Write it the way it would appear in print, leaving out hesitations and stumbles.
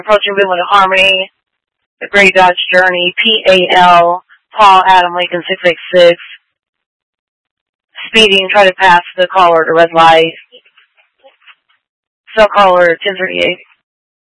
Approaching Woodland Harmony, the Great Dodge Journey, PAL, Paul Adam Lincoln 686. Speeding, try to pass the caller to red light. Cell caller 1038.